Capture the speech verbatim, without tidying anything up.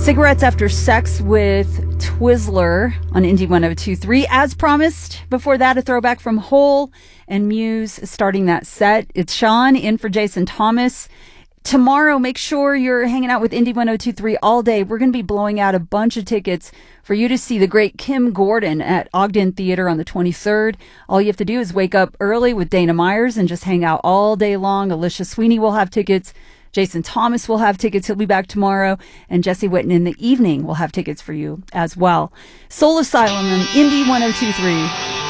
Cigarettes After Sex with Twizzler on Indie one oh two point three. As promised, before that, a throwback from Hole and Muse starting that set. It's Sean in for Jason Thomas. Tomorrow, make sure you're hanging out with Indie one oh two point three all day. We're going to be blowing out a bunch of tickets for you to see the great Kim Gordon at Ogden Theater on the twenty-third. All you have to do is wake up early with Dana Myers and just hang out all day long. Alicia Sweeney will have tickets. Jason Thomas will have tickets. He'll be back tomorrow. And Jesse Witten in the evening will have tickets for you as well. Soul Asylum on Indie one oh two point three.